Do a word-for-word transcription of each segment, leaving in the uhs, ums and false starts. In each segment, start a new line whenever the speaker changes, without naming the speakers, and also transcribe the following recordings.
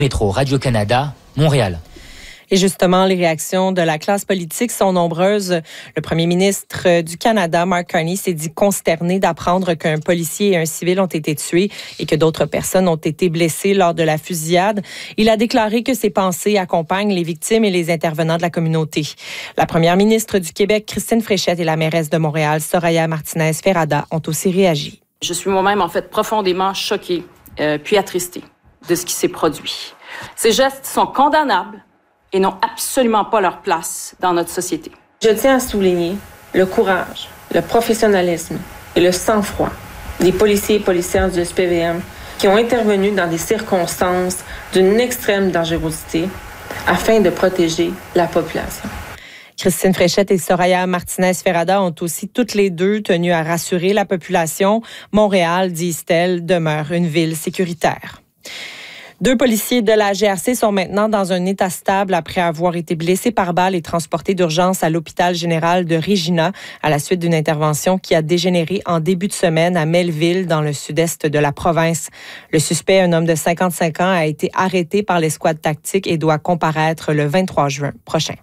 Métro Radio-Canada, Montréal.
Et justement, les réactions de la classe politique sont nombreuses. Le premier ministre du Canada, Mark Carney, s'est dit consterné d'apprendre qu'un policier et un civil ont été tués et que d'autres personnes ont été blessées lors de la fusillade. Il a déclaré que ses pensées accompagnent les victimes et les intervenants de la communauté. La première ministre du Québec, Christine Fréchette, et la mairesse de Montréal, Soraya Martinez-Ferrada, ont aussi réagi.
Je suis moi-même, en fait, profondément choquée euh, puis attristée de ce qui s'est produit. Ces gestes sont condamnables et n'ont absolument pas leur place dans notre société.
Je tiens à souligner le courage, le professionnalisme et le sang-froid des policiers et policières du S P V M qui ont intervenu dans des circonstances d'une extrême dangerosité afin de protéger la population.
Christine Fréchette et Soraya Martinez-Ferrada ont aussi toutes les deux tenu à rassurer la population. Montréal, disent-elles, demeure une ville sécuritaire. Deux policiers de la G R C sont maintenant dans un état stable après avoir été blessés par balle et transportés d'urgence à l'hôpital général de Regina à la suite d'une intervention qui a dégénéré en début de semaine à Melville, dans le sud-est de la province. Le suspect, un homme de cinquante-cinq ans, a été arrêté par l'escouade tactique et doit comparaître le vingt-trois juin prochain.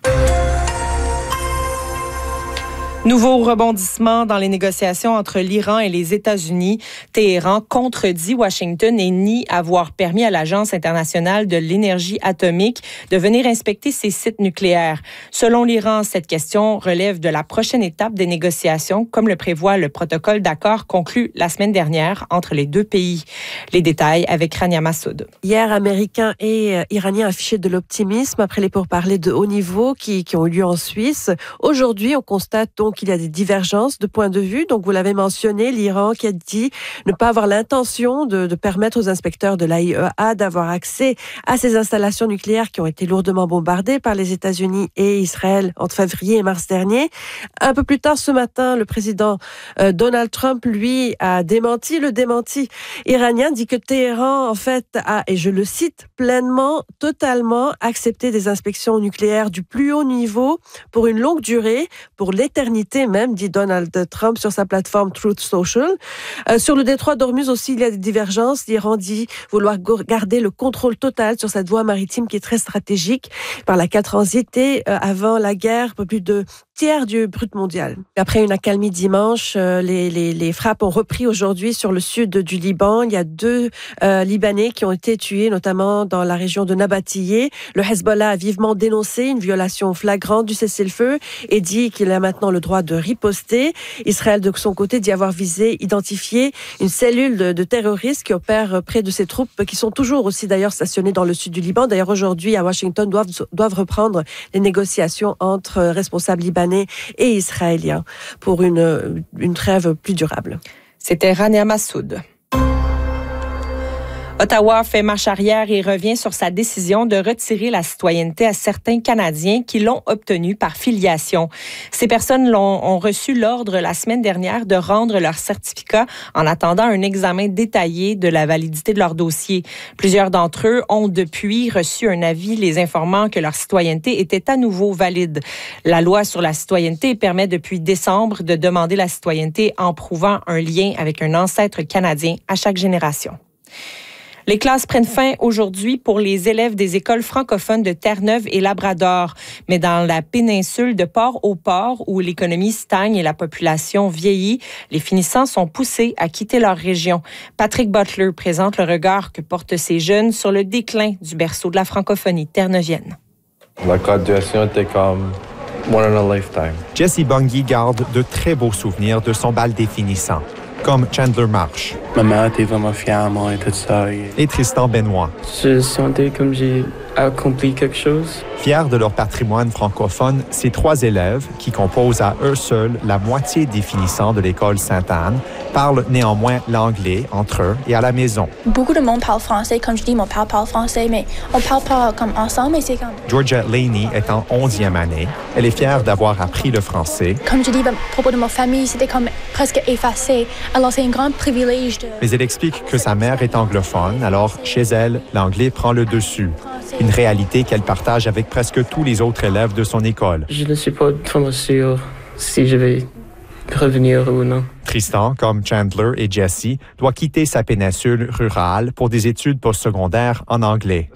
Nouveau rebondissement dans les négociations entre l'Iran et les États-Unis. Téhéran contredit Washington et nie avoir permis à l'Agence internationale de l'énergie atomique de venir inspecter ses sites nucléaires. Selon l'Iran, cette question relève de la prochaine étape des négociations, comme le prévoit le protocole d'accord conclu la semaine dernière entre les deux pays. Les détails avec Rania Massoud.
Hier, Américains et Iraniens affichaient de l'optimisme après les pourparlers de haut niveau qui, qui ont eu lieu en Suisse. Aujourd'hui, on constate donc qu'il y a des divergences de points de vue. Donc, vous l'avez mentionné, l'Iran qui a dit ne pas avoir l'intention de, de permettre aux inspecteurs de l'A I E A d'avoir accès à ces installations nucléaires qui ont été lourdement bombardées par les États-Unis et Israël entre février et mars dernier. Un peu plus tard ce matin, le président euh, Donald Trump, lui, a démenti le démenti iranien, dit que Téhéran, en fait, a, et je le cite, pleinement, totalement accepté des inspections nucléaires du plus haut niveau pour une longue durée, pour l'éternité même, dit Donald Trump sur sa plateforme Truth Social. Euh, sur le détroit d'Ormuz aussi, il y a des divergences. L'Iran dit vouloir garder le contrôle total sur cette voie maritime qui est très stratégique par laquelle transitait euh, avant la guerre plus de tiers du brut mondial. Après une accalmie dimanche, euh, les, les, les frappes ont repris aujourd'hui sur le sud du Liban. Il y a deux euh, Libanais qui ont été tués, notamment dans la région de Nabatiyeh. Le Hezbollah a vivement dénoncé une violation flagrante du cessez-le-feu et dit qu'il a maintenant le droit de riposter. Israël, de son côté, dit avoir visé, identifié une cellule de, de terroristes qui opère près de ses troupes, qui sont toujours aussi d'ailleurs stationnées dans le sud du Liban. D'ailleurs, aujourd'hui, à Washington, doivent, doivent reprendre les négociations entre responsables libanais et israéliens pour une, une trêve plus durable.
C'était Rania Massoud. Ottawa fait marche arrière et revient sur sa décision de retirer la citoyenneté à certains Canadiens qui l'ont obtenue par filiation. Ces personnes l'ont, ont reçu l'ordre la semaine dernière de rendre leur certificat en attendant un examen détaillé de la validité de leur dossier. Plusieurs d'entre eux ont depuis reçu un avis les informant que leur citoyenneté était à nouveau valide. La loi sur la citoyenneté permet depuis décembre de demander la citoyenneté en prouvant un lien avec un ancêtre canadien à chaque génération. Les classes prennent fin aujourd'hui pour les élèves des écoles francophones de Terre-Neuve et Labrador. Mais dans la péninsule de Port-au-Port, où l'économie stagne et la population vieillit, les finissants sont poussés à quitter leur région. Patrick Butler présente le regard que portent ces jeunes sur le déclin du berceau de la francophonie terre-neuvienne.
La graduation était comme one in a lifetime.
Jesse Bungie garde de très beaux souvenirs de son bal des finissants, comme Chandler Marsh.
Ma mère était vraiment fière à moi et tout ça. Et,
et Tristan Benoit.
Je sentais comme j'ai accompli quelque chose.
Fiers de leur patrimoine francophone, ces trois élèves, qui composent à eux seuls la moitié des finissants de l'école Sainte-Anne, parlent néanmoins l'anglais entre eux et à la maison.
Beaucoup de monde parle français. Comme je dis, mon père parle français, mais on parle pas comme ensemble, mais c'est comme...
Georgia Laney est en onzième année. Elle est fière d'avoir appris le français.
Comme je dis, à propos de ma famille, c'était comme presque effacé. Alors c'est un grand privilège de...
Mais elle explique que sa mère est anglophone, alors chez elle, l'anglais prend le dessus. Une réalité qu'elle partage avec presque tous les autres élèves de son école.
Je ne suis pas vraiment sûr si je vais revenir ou non.
Tristan, comme Chandler et Jesse, doit quitter sa péninsule rurale pour des études postsecondaires en anglais.